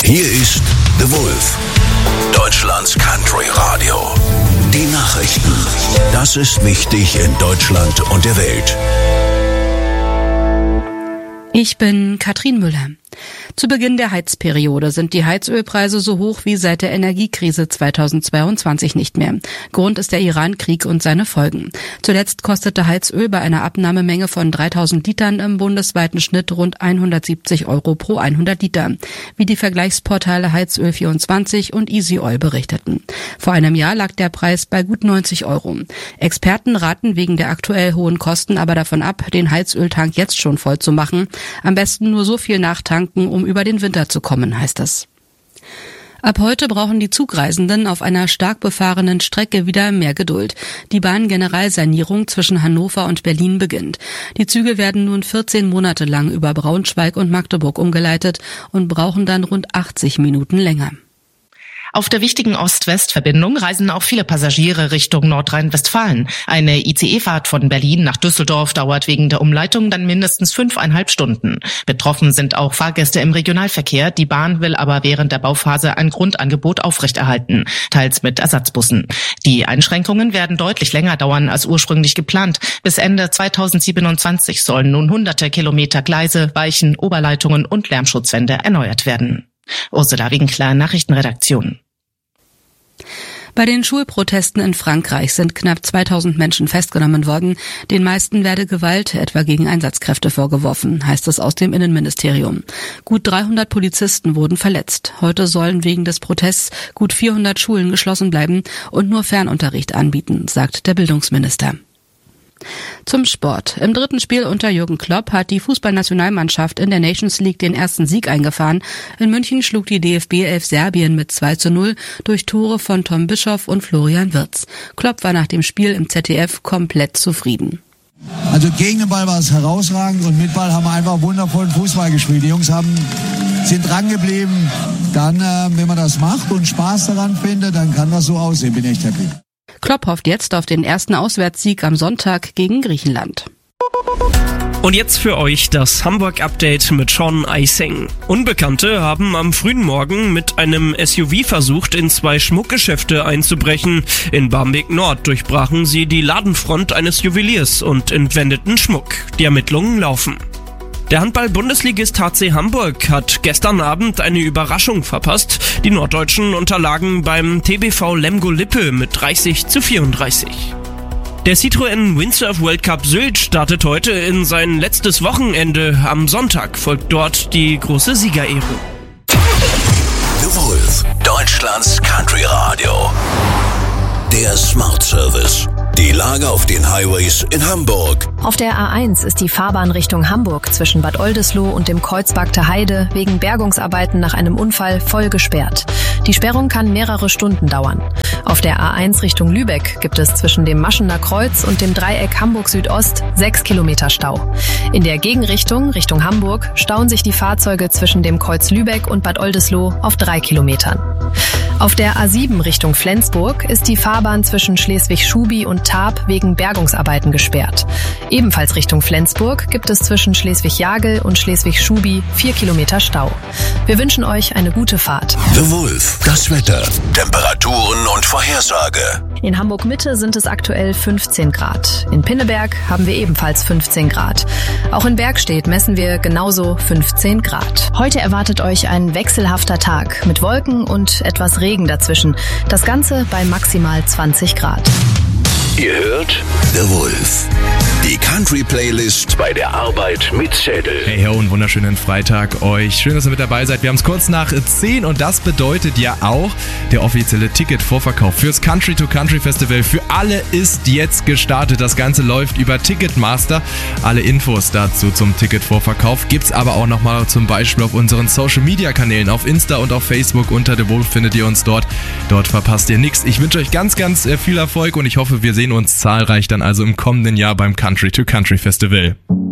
Hier ist The Wolf, Deutschlands Country Radio. Die Nachrichten. Das ist wichtig in Deutschland und der Welt. Ich bin Katrin Müller. Zu Beginn der Heizperiode sind die Heizölpreise so hoch wie seit der Energiekrise 2022 nicht mehr. Grund ist der Iran-Krieg und seine Folgen. Zuletzt kostete Heizöl bei einer Abnahmemenge von 3000 Litern im bundesweiten Schnitt rund 170 € pro 100 Liter, wie die Vergleichsportale Heizöl24 und Easy Oil berichteten. Vor einem Jahr lag der Preis bei gut 90 €. Experten raten wegen der aktuell hohen Kosten aber davon ab, den Heizöltank jetzt schon voll zu machen. Am besten nur so viel nachtanken, um über den Winter zu kommen, heißt es. Ab heute brauchen die Zugreisenden auf einer stark befahrenen Strecke wieder mehr Geduld. Die Bahngeneralsanierung zwischen Hannover und Berlin beginnt. Die Züge werden nun 14 Monate lang über Braunschweig und Magdeburg umgeleitet und brauchen dann rund 80 Minuten länger. Auf der wichtigen Ost-West-Verbindung reisen auch viele Passagiere Richtung Nordrhein-Westfalen. Eine ICE-Fahrt von Berlin nach Düsseldorf dauert wegen der Umleitung dann mindestens 5,5 Stunden. Betroffen sind auch Fahrgäste im Regionalverkehr. Die Bahn will aber während der Bauphase ein Grundangebot aufrechterhalten, teils mit Ersatzbussen. Die Einschränkungen werden deutlich länger dauern als ursprünglich geplant. Bis Ende 2027 sollen nun hunderte Kilometer Gleise, Weichen, Oberleitungen und Lärmschutzwände erneuert werden. Ursula Winkler, Nachrichtenredaktion. Bei den Schulprotesten in Frankreich sind knapp 2000 Menschen festgenommen worden. Den meisten werde Gewalt, etwa gegen Einsatzkräfte, vorgeworfen, heißt es aus dem Innenministerium. Gut 300 Polizisten wurden verletzt. Heute sollen wegen des Protests gut 400 Schulen geschlossen bleiben und nur Fernunterricht anbieten, sagt der Bildungsminister. Zum Sport. Im dritten Spiel unter Jürgen Klopp hat die Fußballnationalmannschaft in der Nations League den ersten Sieg eingefahren. In München schlug die DFB 11 Serbien mit 2:0 durch Tore von Tom Bischoff und Florian Wirtz. Klopp war nach dem Spiel im ZDF komplett zufrieden. Also gegen den Ball war es herausragend und mit Ball haben wir einfach wundervollen Fußball gespielt. Die Jungs sind dran geblieben. Dann, wenn man das macht und Spaß daran findet, dann kann das so aussehen. Bin echt happy. Klopp hofft jetzt auf den ersten Auswärtssieg am Sonntag gegen Griechenland. Und jetzt für euch das Hamburg-Update mit Sean Eising. Unbekannte haben am frühen Morgen mit einem SUV versucht, in 2 Schmuckgeschäfte einzubrechen. In Barmbek Nord durchbrachen sie die Ladenfront eines Juweliers und entwendeten Schmuck. Die Ermittlungen laufen. Der Handball-Bundesligist HC Hamburg hat gestern Abend eine Überraschung verpasst. Die Norddeutschen unterlagen beim TBV Lemgo-Lippe mit 30:34. Der Citroën Windsurf World Cup Sylt startet heute in sein letztes Wochenende. Am Sonntag folgt dort die große Siegerehrung. The Wolf, Deutschlands Country Radio. Der Smart Service. Die Lage auf den Highways in Hamburg. Auf der A1 ist die Fahrbahn Richtung Hamburg zwischen Bad Oldesloe und dem Kreuz Bagter Heide wegen Bergungsarbeiten nach einem Unfall voll gesperrt. Die Sperrung kann mehrere Stunden dauern. Auf der A1 Richtung Lübeck gibt es zwischen dem Maschener Kreuz und dem Dreieck Hamburg Südost 6 Kilometer Stau. In der Gegenrichtung, Richtung Hamburg, stauen sich die Fahrzeuge zwischen dem Kreuz Lübeck und Bad Oldesloe auf 3 Kilometern. Auf der A7 Richtung Flensburg ist die Fahrbahn zwischen Schleswig-Schubi und Tarp wegen Bergungsarbeiten gesperrt. Ebenfalls Richtung Flensburg gibt es zwischen Schleswig-Jagel und Schleswig-Schubi 4 Kilometer Stau. Wir wünschen euch eine gute Fahrt. The Wolf, das Wetter, Temperaturen und Vorhersage. In Hamburg-Mitte sind es aktuell 15 Grad. In Pinneberg haben wir ebenfalls 15 Grad. Auch in Bergstedt messen wir genauso 15 Grad. Heute erwartet euch ein wechselhafter Tag mit Wolken und etwas Regen dazwischen. Das Ganze bei maximal 20 Grad. Ihr hört The Wolf. Die Country-Playlist bei der Arbeit mit Zettel. Hey ho, einen wunderschönen Freitag euch. Schön, dass ihr mit dabei seid. Wir haben es kurz nach 10 und das bedeutet ja auch, der offizielle Ticketvorverkauf fürs Country to Country Festival für alle ist jetzt gestartet. Das Ganze läuft über Ticketmaster. Alle Infos dazu zum Ticketvorverkauf gibt's aber auch nochmal zum Beispiel auf unseren Social-Media-Kanälen. Auf Insta und auf Facebook unter The Wolf findet ihr uns dort. Dort verpasst ihr nichts. Ich wünsche euch ganz, ganz viel Erfolg und ich hoffe, wir sehen uns zahlreich dann also im kommenden Jahr beim Country to Country Festival.